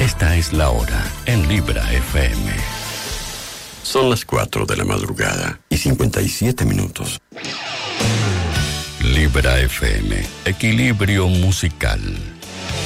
Esta es la hora en Libra FM. Son las 4 de la madrugada y 57 minutos. Libra FM, equilibrio musical.